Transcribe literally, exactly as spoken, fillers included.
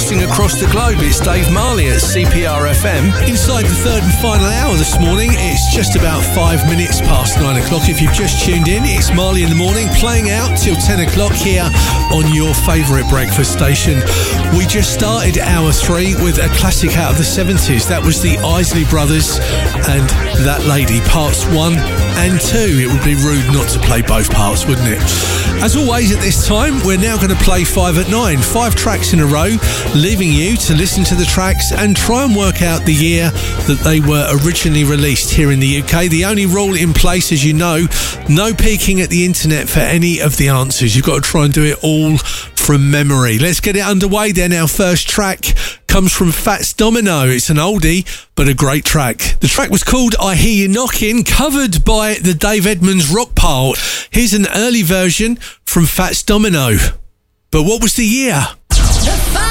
broadcasting across the globe. It's Dave Marley at C P R F M. Inside the third and final hour this morning, it's just about five minutes past nine o'clock. If you've just tuned in, it's Marley in the Morning, playing out till ten o'clock here on your favourite breakfast station. We just started hour three with a classic out of the seventies. That was the Isley Brothers and That Lady, parts one and two. It would be rude not to play both parts, wouldn't it? As always at this time, we're now going to play five at nine. Five tracks in a row, leaving you to listen to the tracks and try and work out the year that they were originally released here in the U K. The only rule in place, as you know, no peeking at the internet for any of the answers. You've got to try and do it all from memory. Let's get it underway then. Our first track comes from Fats Domino. It's an oldie, but a great track. The track was called I Hear You Knocking, covered by the Dave Edmunds Rock Pile. Here's an early version from Fats Domino. But what was the year? The